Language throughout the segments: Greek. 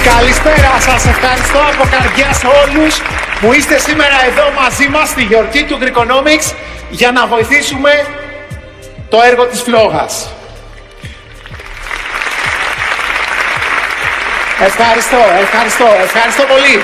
Καλησπέρα σας, ευχαριστώ από καρδιάς όλους που είστε σήμερα εδώ μαζί μας στη γιορτή του Greekonomics για να βοηθήσουμε το έργο της φλόγας. Ευχαριστώ πολύ.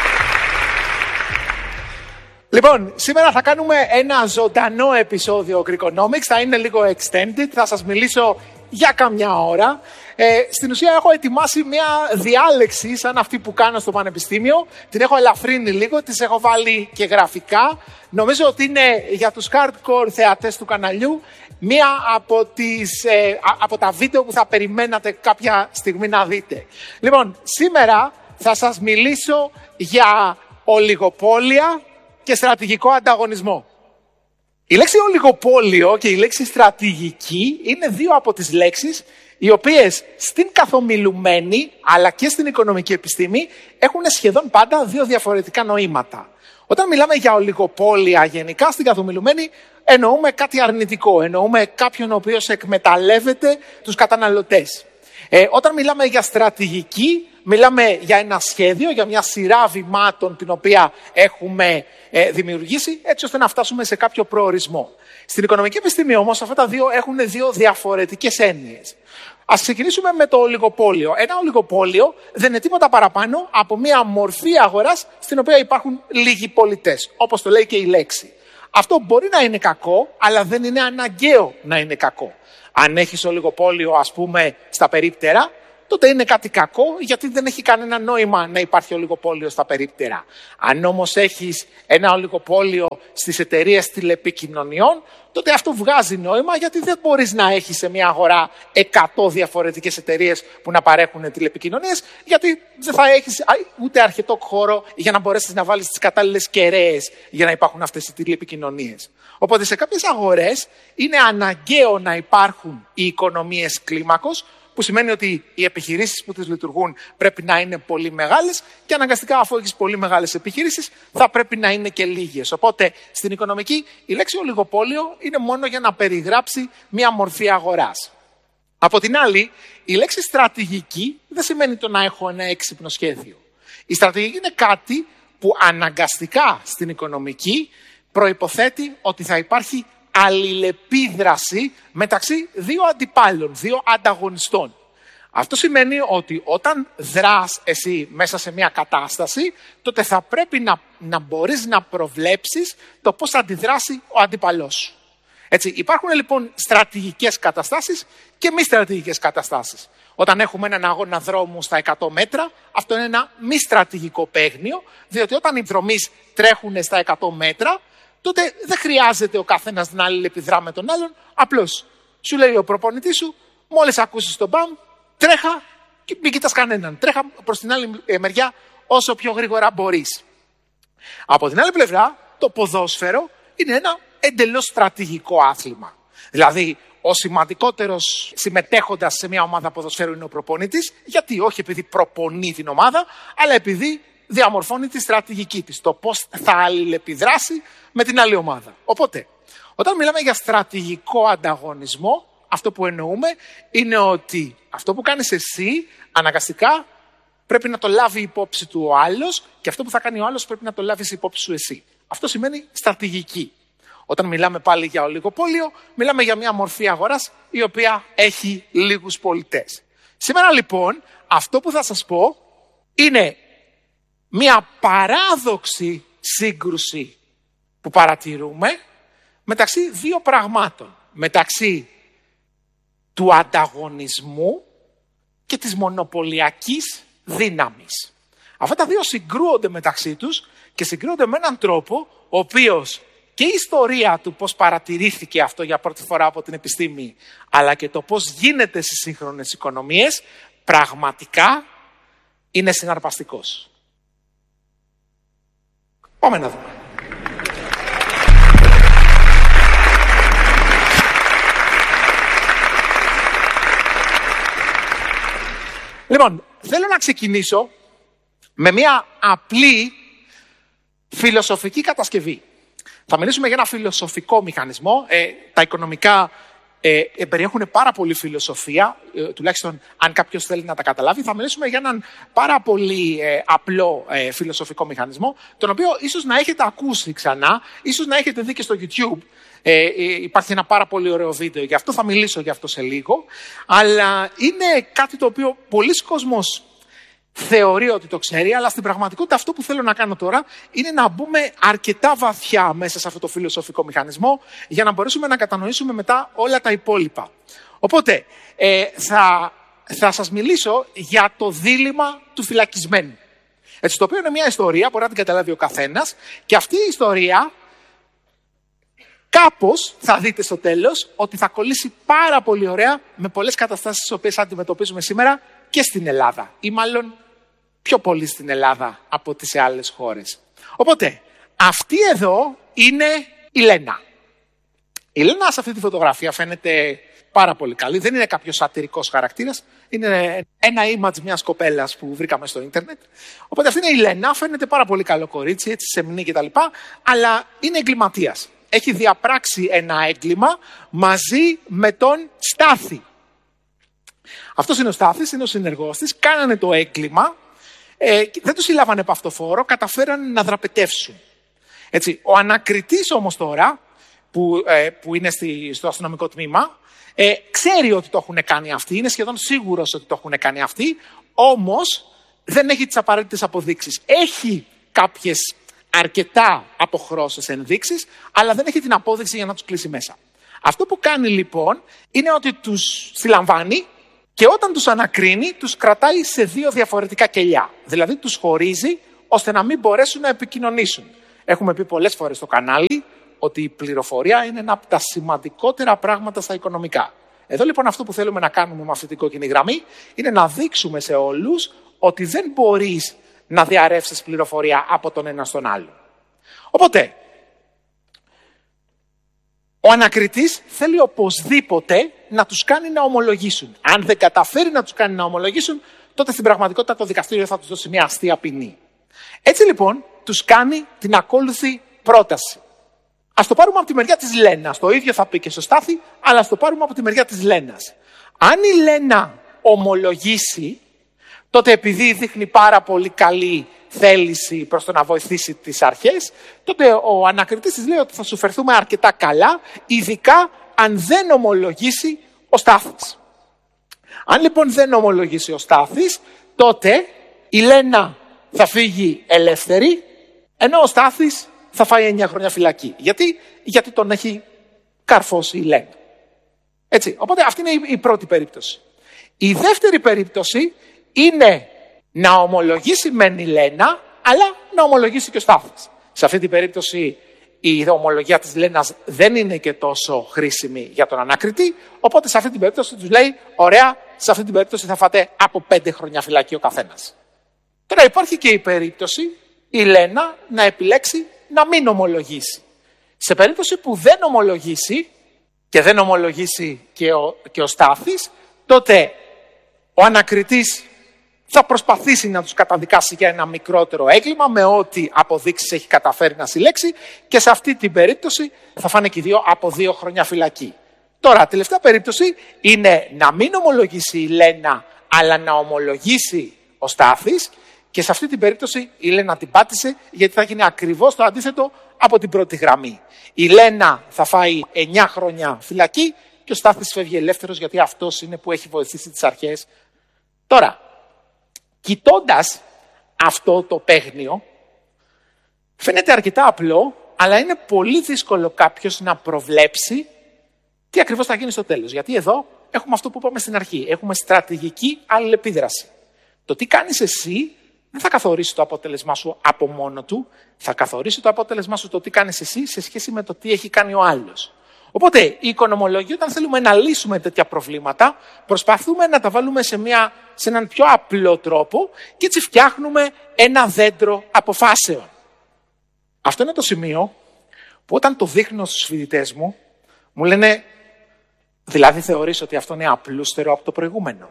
Λοιπόν, σήμερα θα κάνουμε ένα ζωντανό επεισόδιο Greekonomics, θα είναι λίγο extended, θα σας μιλήσω για καμιά ώρα. Στην ουσία έχω ετοιμάσει μια διάλεξη σαν αυτή που κάνω στο πανεπιστήμιο. Την έχω ελαφρύνει λίγο, τις έχω βάλει και γραφικά. Νομίζω ότι είναι για τους hardcore θεατές του καναλιού μία από τα βίντεο που θα περιμένατε κάποια στιγμή να δείτε. Λοιπόν, σήμερα θα σας μιλήσω για ολιγοπόλια και στρατηγικό ανταγωνισμό. Η λέξη ολιγοπόλιο και η λέξη στρατηγική είναι δύο από τις λέξεις οι οποίες στην καθομιλουμένη αλλά και στην οικονομική επιστήμη έχουν σχεδόν πάντα δύο διαφορετικά νοήματα. Όταν μιλάμε για ολιγοπόλια γενικά στην καθομιλουμένη εννοούμε κάτι αρνητικό, εννοούμε κάποιον ο οποίος εκμεταλλεύεται τους καταναλωτές. Όταν μιλάμε για στρατηγική, μιλάμε για ένα σχέδιο, για μια σειρά βημάτων την οποία έχουμε δημιουργήσει έτσι ώστε να φτάσουμε σε κάποιο προορισμό. Στην οικονομική επιστήμη όμως αυτά τα δύο έχουν δύο διαφορετικές έννοιες. Ας ξεκινήσουμε με το ολιγοπόλιο. Ένα ολιγοπόλιο δεν είναι τίποτα παραπάνω από μια μορφή αγοράς στην οποία υπάρχουν λίγοι πολιτές, όπως το λέει και η λέξη. Αυτό μπορεί να είναι κακό, αλλά δεν είναι αναγκαίο να είναι κακό. Αν έχεις ολιγοπόλιο, ας πούμε, στα περίπτερα, τότε είναι κάτι κακό, γιατί δεν έχει κανένα νόημα να υπάρχει ολιγοπόλιο στα περίπτερα. Αν όμως έχεις ένα ολιγοπόλιο στις εταιρείες τηλεπικοινωνιών, τότε αυτό βγάζει νόημα, γιατί δεν μπορείς να έχεις σε μια αγορά 100 διαφορετικές εταιρείες που να παρέχουν τηλεπικοινωνίες, γιατί δεν θα έχεις ούτε αρκετό χώρο για να μπορέσεις να βάλεις τις κατάλληλες κεραίες για να υπάρχουν αυτές οι τηλεπικοινωνίες. Οπότε σε κάποιες αγορές είναι αναγκαίο να υπάρχουν οι οικονομίες κλίμακος, που σημαίνει ότι οι επιχειρήσεις που τις λειτουργούν πρέπει να είναι πολύ μεγάλες και αναγκαστικά αφού έχεις πολύ μεγάλες επιχειρήσεις θα πρέπει να είναι και λίγες. Οπότε στην οικονομική η λέξη ολιγοπόλιο είναι μόνο για να περιγράψει μία μορφή αγοράς. Από την άλλη, η λέξη στρατηγική δεν σημαίνει το να έχω ένα έξυπνο σχέδιο. Η στρατηγική είναι κάτι που αναγκαστικά στην οικονομική προϋποθέτει ότι θα υπάρχει αλληλεπίδραση μεταξύ δύο αντιπάλων, δύο ανταγωνιστών. Αυτό σημαίνει ότι όταν δράς εσύ μέσα σε μια κατάσταση, τότε θα πρέπει να μπορείς να προβλέψεις το πώς θα αντιδράσει ο αντίπαλός σου. Έτσι, υπάρχουν λοιπόν στρατηγικές καταστάσεις και μη στρατηγικές καταστάσεις. Όταν έχουμε έναν αγώνα δρόμου στα 100 μέτρα, αυτό είναι ένα μη στρατηγικό παίγνιο, διότι όταν οι δρομείς τρέχουν στα 100 μέτρα, τότε δεν χρειάζεται ο καθένας να αλληλεπιδρά με τον άλλον. Απλώς σου λέει ο προπονητής σου, μόλις ακούσεις τον μπαμ, τρέχα και μην κοιτάς κανέναν. Τρέχα προς την άλλη μεριά όσο πιο γρήγορα μπορείς. Από την άλλη πλευρά, το ποδόσφαιρο είναι ένα εντελώς στρατηγικό άθλημα. Δηλαδή, ο σημαντικότερος συμμετέχοντας σε μια ομάδα ποδοσφαίρου είναι ο προπονητής, γιατί όχι επειδή προπονεί την ομάδα, αλλά επειδή διαμορφώνει τη στρατηγική της, το πώς θα αλληλεπιδράσει με την άλλη ομάδα. Οπότε, όταν μιλάμε για στρατηγικό ανταγωνισμό, αυτό που εννοούμε είναι ότι αυτό που κάνεις εσύ αναγκαστικά πρέπει να το λάβει υπόψη του ο άλλος και αυτό που θα κάνει ο άλλος πρέπει να το λάβεις υπόψη σου εσύ. Αυτό σημαίνει στρατηγική. Όταν μιλάμε πάλι για ολιγοπόλιο, μιλάμε για μια μορφή αγοράς η οποία έχει λίγους πολιτές. Σήμερα λοιπόν, αυτό που θα σας πω είναι μια παράδοξη σύγκρουση που παρατηρούμε μεταξύ δύο πραγμάτων. Μεταξύ του ανταγωνισμού και της μονοπωλιακής δύναμης. Αυτά τα δύο συγκρούονται μεταξύ τους και συγκρούονται με έναν τρόπο ο οποίος και η ιστορία του πώς παρατηρήθηκε αυτό για πρώτη φορά από την επιστήμη, αλλά και το πώς γίνεται στις σύγχρονες οικονομίες, πραγματικά είναι συναρπαστικός. Πάμε να δούμε. Λοιπόν, θέλω να ξεκινήσω με μια απλή φιλοσοφική κατασκευή. Θα μιλήσουμε για ένα φιλοσοφικό μηχανισμό. Τα οικονομικά περιέχουν πάρα πολύ φιλοσοφία, τουλάχιστον αν κάποιος θέλει να τα καταλάβει. Θα μιλήσουμε για έναν πάρα πολύ απλό φιλοσοφικό μηχανισμό, τον οποίο ίσως να έχετε ακούσει ξανά, ίσως να έχετε δει και στο YouTube. Υπάρχει ένα πάρα πολύ ωραίο βίντεο, γι' αυτό θα μιλήσω γι' αυτό σε λίγο. Αλλά είναι κάτι το οποίο πολλοί κόσμος θεωρεί ότι το ξέρει, αλλά στην πραγματικότητα αυτό που θέλω να κάνω τώρα είναι να μπούμε αρκετά βαθιά μέσα σε αυτό το φιλοσοφικό μηχανισμό για να μπορέσουμε να κατανοήσουμε μετά όλα τα υπόλοιπα. Οπότε, θα σας μιλήσω για το δίλημμα του φυλακισμένου. Έτσι, το οποίο είναι μια ιστορία, μπορεί να την καταλάβει ο καθένας, και αυτή η ιστορία κάπως θα δείτε στο τέλος ότι θα κολλήσει πάρα πολύ ωραία με πολλές καταστάσεις τις οποίες αντιμετωπίζουμε σήμερα και στην Ελλάδα, ή μάλλον πιο πολύ στην Ελλάδα από τις σε άλλες χώρες. Οπότε, αυτή εδώ είναι η Λένα. Η Λένα σε αυτή τη φωτογραφία φαίνεται πάρα πολύ καλή. Δεν είναι κάποιος σατυρικός χαρακτήρας. Είναι ένα image μιας κοπέλας που βρήκαμε στο ίντερνετ. Οπότε αυτή είναι η Λένα. Φαίνεται πάρα πολύ καλό κορίτσι, έτσι σεμνή κτλ. Αλλά είναι εγκληματίας. Έχει διαπράξει ένα έγκλημα μαζί με τον Στάθη. Αυτός είναι ο Στάθης, είναι ο συνεργός της. Κάνανε το έγκλημα. Δεν τους συλλάβανε παυτοφόρο, καταφέραν να δραπετεύσουν. Έτσι, ο ανακριτής όμως τώρα, που είναι στο αστυνομικό τμήμα, ξέρει ότι το έχουν κάνει αυτοί, είναι σχεδόν σίγουρος ότι το έχουν κάνει αυτοί, όμως δεν έχει τις απαραίτητες αποδείξεις. Έχει κάποιες αρκετά αποχρώσεις ενδείξεις, αλλά δεν έχει την απόδειξη για να τους κλείσει μέσα. Αυτό που κάνει λοιπόν είναι ότι τους συλλαμβάνει και όταν τους ανακρίνει, τους κρατάει σε δύο διαφορετικά κελιά. Δηλαδή τους χωρίζει ώστε να μην μπορέσουν να επικοινωνήσουν. Έχουμε πει πολλές φορές στο κανάλι ότι η πληροφορία είναι ένα από τα σημαντικότερα πράγματα στα οικονομικά. Εδώ λοιπόν αυτό που θέλουμε να κάνουμε με αυτή την κόκκινη γραμμή είναι να δείξουμε σε όλους ότι δεν μπορείς να διαρρεύσεις πληροφορία από τον ένα στον άλλο. Οπότε, ο ανακριτής θέλει οπωσδήποτε να τους κάνει να ομολογήσουν. Αν δεν καταφέρει να τους κάνει να ομολογήσουν, τότε στην πραγματικότητα το δικαστήριο θα τους δώσει μια αστεία ποινή. Έτσι λοιπόν, τους κάνει την ακόλουθη πρόταση. Ας το πάρουμε από τη μεριά της Λένας. Το ίδιο θα πει και στο Στάθη, αλλά ας το πάρουμε από τη μεριά της Λένας. Αν η Λένα ομολογήσει, τότε επειδή δείχνει πάρα πολύ καλή θέληση προς το να βοηθήσει τις αρχές, τότε ο ανακριτής της λέει ότι θα σου φερθούμε αρκετά καλά, ειδικά αν δεν ομολογήσει ο Στάθης. Αν λοιπόν δεν ομολογήσει ο Στάθης, τότε η Λένα θα φύγει ελεύθερη, ενώ ο Στάθης θα φάει 9 χρόνια φυλακή. Γιατί τον έχει καρφώσει η Λένα. Έτσι, οπότε αυτή είναι η πρώτη περίπτωση. Η δεύτερη περίπτωση είναι να ομολογήσει μεν η Λένα, αλλά να ομολογήσει και ο Στάθης. Σε αυτή την περίπτωση η ομολογία της Λένας δεν είναι και τόσο χρήσιμη για τον ανακριτή, οπότε σε αυτή την περίπτωση τους λέει, ωραία, σε αυτή την περίπτωση θα φάτε από 5 χρόνια φυλακή ο καθένας. Τώρα υπάρχει και η περίπτωση η Λένα να επιλέξει να μην ομολογήσει. Σε περίπτωση που δεν ομολογήσει και δεν ομολογήσει και ο Στάθης, τότε ο ανακριτής θα προσπαθήσει να τους καταδικάσει για ένα μικρότερο έγκλημα με ό,τι αποδείξεις έχει καταφέρει να συλλέξει και σε αυτή την περίπτωση θα φάνε και οι δύο από 2 χρόνια φυλακή. Τώρα, τελευταία περίπτωση είναι να μην ομολογήσει η Λένα, αλλά να ομολογήσει ο Στάθης και σε αυτή την περίπτωση η Λένα την πάτησε γιατί θα γίνει ακριβώς το αντίθετο από την πρώτη γραμμή. Η Λένα θα φάει 9 χρόνια φυλακή και ο Στάθης φεύγει ελεύθερος γιατί αυτός είναι που έχει βοηθήσει τις αρχές. Τώρα, κοιτώντας αυτό το παίγνιο, φαίνεται αρκετά απλό, αλλά είναι πολύ δύσκολο κάποιος να προβλέψει τι ακριβώς θα γίνει στο τέλος. Γιατί εδώ έχουμε αυτό που είπαμε στην αρχή. Έχουμε στρατηγική αλληλεπίδραση. Το τι κάνεις εσύ δεν θα καθορίσει το αποτέλεσμά σου από μόνο του. Θα καθορίσει το αποτέλεσμά σου το τι κάνεις εσύ σε σχέση με το τι έχει κάνει ο άλλος. Οπότε, η οικονομολογία, όταν θέλουμε να λύσουμε τέτοια προβλήματα, προσπαθούμε να τα βάλουμε σε έναν πιο απλό τρόπο και έτσι φτιάχνουμε ένα δέντρο αποφάσεων. Αυτό είναι το σημείο που όταν το δείχνω στους φοιτητές μου, μου λένε, δηλαδή θεωρείς ότι αυτό είναι απλούστερο από το προηγούμενο.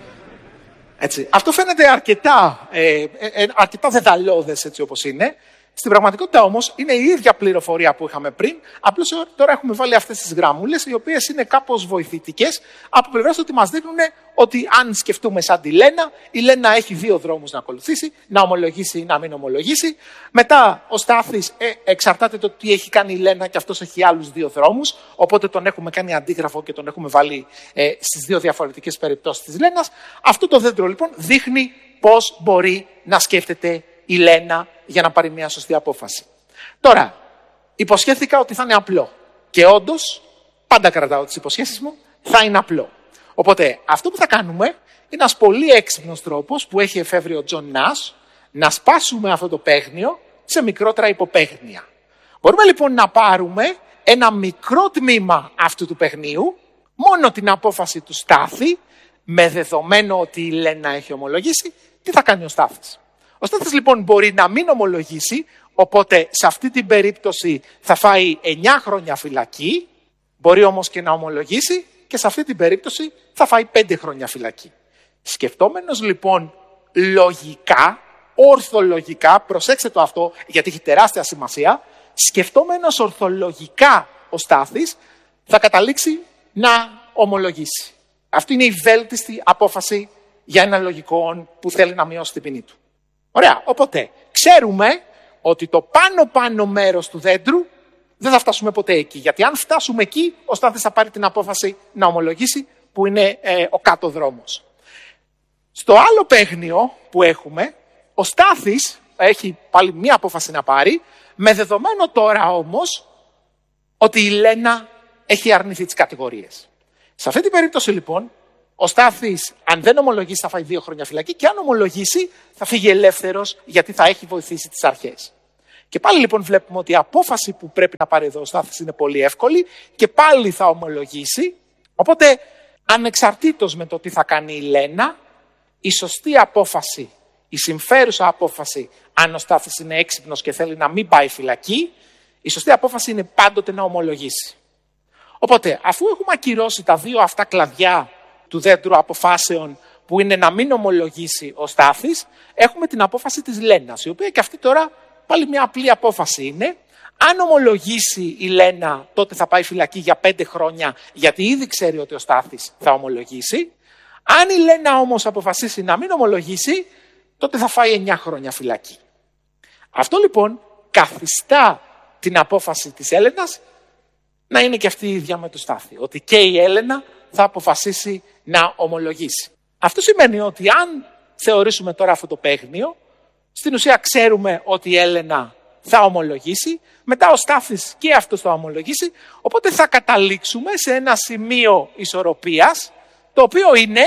Έτσι. Αυτό φαίνεται αρκετά δεδαλώδες έτσι όπως είναι. Στην πραγματικότητα όμως είναι η ίδια πληροφορία που είχαμε πριν, απλώς τώρα έχουμε βάλει αυτές τις γραμμούλες, οι οποίες είναι κάπως βοηθητικές, από πλευράς ότι μας δείχνουν ότι αν σκεφτούμε σαν τη Λένα, η Λένα έχει δύο δρόμους να ακολουθήσει, να ομολογήσει ή να μην ομολογήσει. Μετά ο Στάθης εξαρτάται το τι έχει κάνει η Λένα και αυτός έχει άλλους δύο δρόμους, οπότε τον έχουμε κάνει αντίγραφο και τον έχουμε βάλει στις δύο διαφορετικές περιπτώσεις της Λένας. Αυτό το δέντρο λοιπόν δείχνει πώς μπορεί να σκέφτεται η Λένα για να πάρει μια σωστή απόφαση. Τώρα, υποσχέθηκα ότι θα είναι απλό. Και όντως, πάντα κρατάω τις υποσχέσεις μου, θα είναι απλό. Οπότε, αυτό που θα κάνουμε είναι ένας πολύ έξυπνος τρόπος που έχει εφεύρει ο Τζον Νας, να σπάσουμε αυτό το παίγνιο σε μικρότερα υποπαίγνια. Μπορούμε λοιπόν να πάρουμε ένα μικρό τμήμα αυτού του παιχνίου, μόνο την απόφαση του Στάθη, με δεδομένο ότι η Λένα έχει ομολογήσει, τι θα κάνει ο Στάθης. Ο Στάθης λοιπόν μπορεί να μην ομολογήσει, οπότε σε αυτή την περίπτωση θα φάει 9 χρόνια φυλακή, μπορεί όμως και να ομολογήσει και σε αυτή την περίπτωση θα φάει 5 χρόνια φυλακή. Σκεφτόμενος λοιπόν λογικά, ορθολογικά, προσέξτε το αυτό γιατί έχει τεράστια σημασία, σκεφτόμενος ορθολογικά ο Στάθης θα καταλήξει να ομολογήσει. Αυτή είναι η βέλτιστη απόφαση για ένα λογικό που θέλει να μειώσει την ποινή του. Ωραία, οπότε ξέρουμε ότι το πάνω μέρος του δέντρου δεν θα φτάσουμε ποτέ εκεί. Γιατί αν φτάσουμε εκεί, ο Στάθης θα πάρει την απόφαση να ομολογήσει, που είναι ο κάτω δρόμος. Στο άλλο παίγνιο που έχουμε, ο Στάθης έχει πάλι μία απόφαση να πάρει, με δεδομένο τώρα όμως ότι η Λένα έχει αρνηθεί τις κατηγορίες. Σε αυτή την περίπτωση λοιπόν, ο Στάθης, αν δεν ομολογήσει, θα φάει 2 χρόνια φυλακή και αν ομολογήσει, θα φύγει ελεύθερος γιατί θα έχει βοηθήσει τις αρχές. Και πάλι λοιπόν βλέπουμε ότι η απόφαση που πρέπει να πάρει εδώ ο Στάθης είναι πολύ εύκολη και πάλι θα ομολογήσει. Οπότε, ανεξαρτήτως με το τι θα κάνει η Λένα, η σωστή απόφαση, η συμφέρουσα απόφαση, αν ο Στάθης είναι έξυπνος και θέλει να μην πάει φυλακή, η σωστή απόφαση είναι πάντοτε να ομολογήσει. Οπότε, αφού έχουμε ακυρώσει τα δύο αυτά κλαδιά του δέντρου αποφάσεων που είναι να μην ομολογήσει ο Στάθης, έχουμε την απόφαση της Λένας, η οποία και αυτή τώρα πάλι μια απλή απόφαση είναι. Αν ομολογήσει η Λένα, τότε θα πάει φυλακή για 5 χρόνια, γιατί ήδη ξέρει ότι ο Στάθης θα ομολογήσει. Αν η Λένα όμως αποφασίσει να μην ομολογήσει, τότε θα φάει 9 χρόνια φυλακή. Αυτό λοιπόν καθιστά την απόφαση της Έλενας να είναι και αυτή η ίδια με το Στάθη. Ότι και η Έλενα θα αποφασίσει να ομολογήσει. Αυτό σημαίνει ότι αν θεωρήσουμε τώρα αυτό το παίγνιο, στην ουσία ξέρουμε ότι η Έλενα θα ομολογήσει, μετά ο Στάθης και αυτός θα ομολογήσει, οπότε θα καταλήξουμε σε ένα σημείο ισορροπίας, το οποίο είναι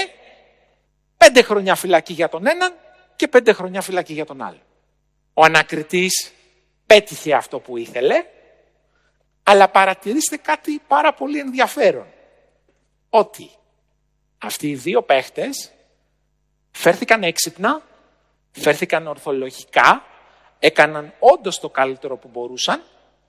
5 χρόνια φυλακή για τον έναν και 5 χρόνια φυλακή για τον άλλο. Ο ανακριτής πέτυχε αυτό που ήθελε, αλλά παρατηρήστε κάτι πάρα πολύ ενδιαφέρον. Ότι αυτοί οι δύο παίχτες φέρθηκαν έξυπνα, φέρθηκαν ορθολογικά, έκαναν όντως το καλύτερο που μπορούσαν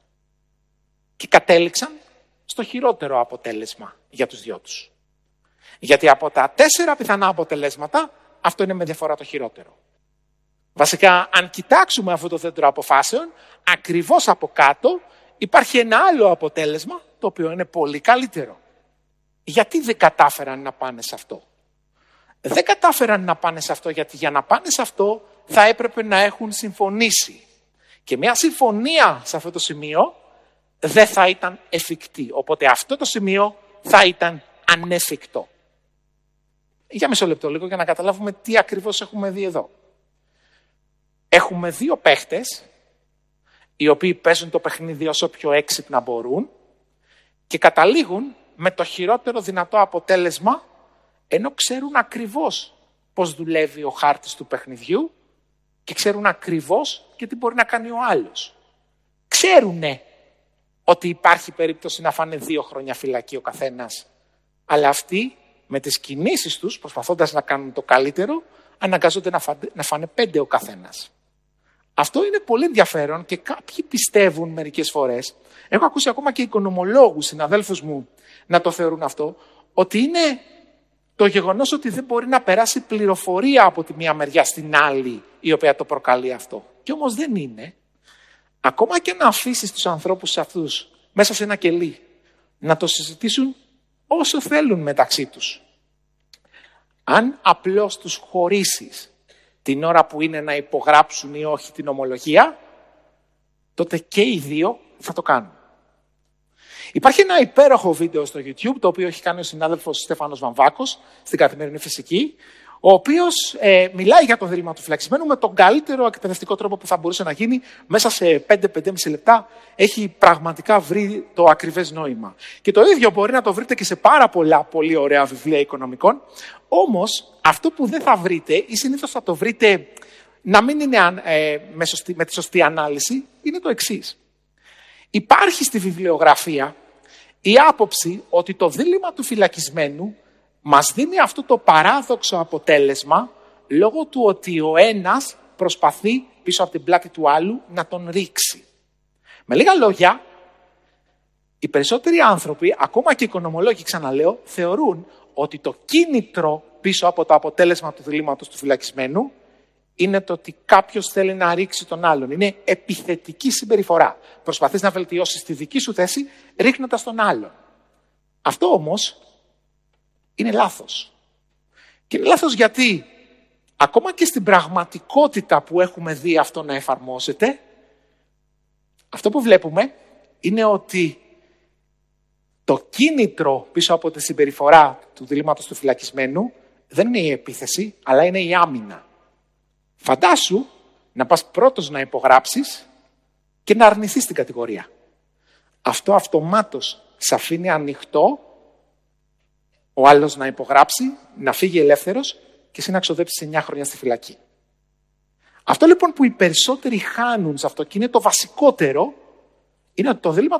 και κατέληξαν στο χειρότερο αποτέλεσμα για τους δυο τους. Γιατί από τα 4 πιθανά αποτελέσματα, αυτό είναι με διαφορά το χειρότερο. Βασικά, αν κοιτάξουμε αυτό το δέντρο αποφάσεων, ακριβώς από κάτω υπάρχει ένα άλλο αποτέλεσμα, το οποίο είναι πολύ καλύτερο. Γιατί δεν κατάφεραν να πάνε σε αυτό? Δεν κατάφεραν να πάνε σε αυτό γιατί για να πάνε σε αυτό θα έπρεπε να έχουν συμφωνήσει. Και μια συμφωνία σε αυτό το σημείο δεν θα ήταν εφικτή. Οπότε αυτό το σημείο θα ήταν ανέφικτο. Για μισό λεπτό λίγο για να καταλάβουμε τι ακριβώς έχουμε δει εδώ. Έχουμε δύο παίχτες, οι οποίοι παίζουν το παιχνίδι όσο πιο έξυπνα μπορούν και καταλήγουν με το χειρότερο δυνατό αποτέλεσμα, ενώ ξέρουν ακριβώς πώς δουλεύει ο χάρτης του παιχνιδιού και ξέρουν ακριβώς και τι μπορεί να κάνει ο άλλος. Ξέρουνε ότι υπάρχει περίπτωση να φάνε 2 χρόνια φυλακή ο καθένας, αλλά αυτοί με τις κινήσεις τους, προσπαθώντας να κάνουν το καλύτερο, αναγκάζονται να φάνε 5 ο καθένας. Αυτό είναι πολύ ενδιαφέρον και κάποιοι πιστεύουν μερικές φορές, έχω ακούσει ακόμα και οικονομολόγους, συναδέλφους μου, να το θεωρούν αυτό, ότι είναι το γεγονός ότι δεν μπορεί να περάσει πληροφορία από τη μία μεριά στην άλλη η οποία το προκαλεί αυτό. Και όμως δεν είναι. ακόμα και να αφήσεις τους ανθρώπους αυτούς μέσα σε ένα κελί, να το συζητήσουν όσο θέλουν μεταξύ τους. Αν απλώς τους χωρίσεις την ώρα που είναι να υπογράψουν ή όχι την ομολογία, τότε και οι δύο θα το κάνουν. Υπάρχει ένα υπέροχο βίντεο στο YouTube, το οποίο έχει κάνει ο συνάδελφος Στέφανος Βαμβάκος στην Καθημερινή Φυσική, ο οποίος μιλάει για το δίλημμα του φυλακισμένου με τον καλύτερο εκπαιδευτικό τρόπο που θα μπορούσε να γίνει. Μέσα σε 5-5,5 λεπτά έχει πραγματικά βρει το ακριβές νόημα. Και το ίδιο μπορεί να το βρείτε και σε πάρα πολλά πολύ ωραία βιβλία οικονομικών. Όμως αυτό που δεν θα βρείτε, ή συνήθως θα το βρείτε να μην είναι με τη σωστή ανάλυση, είναι το εξής. Υπάρχει στη βιβλιογραφία η άποψη ότι το δίλημμα του φυλακισμένου μας δίνει αυτό το παράδοξο αποτέλεσμα λόγω του ότι ο ένας προσπαθεί πίσω από την πλάτη του άλλου να τον ρίξει. Με λίγα λόγια, οι περισσότεροι άνθρωποι, ακόμα και οι οικονομολόγοι, ξαναλέω, θεωρούν ότι το κίνητρο πίσω από το αποτέλεσμα του διλήμματος του φυλακισμένου είναι το ότι κάποιος θέλει να ρίξει τον άλλον. Είναι επιθετική συμπεριφορά. Προσπαθείς να βελτιώσεις τη δική σου θέση ρίχνοντας τον άλλον. Αυτό όμως είναι λάθος. Και είναι λάθος γιατί ακόμα και στην πραγματικότητα που έχουμε δει αυτό να εφαρμόζεται, αυτό που βλέπουμε είναι ότι το κίνητρο πίσω από τη συμπεριφορά του διλήμματος του φυλακισμένου δεν είναι η επίθεση, αλλά είναι η άμυνα. Φαντάσου να πας πρώτος να υπογράψεις και να αρνηθείς την κατηγορία. Αυτό αυτομάτως σε αφήνει ανοιχτό ο άλλος να υπογράψει, να φύγει ελεύθερος και εσύ να ξοδέψεις 9 χρόνια στη φυλακή. Αυτό λοιπόν που οι περισσότεροι χάνουν σε αυτό και είναι το βασικότερο, είναι ότι το δίλημμα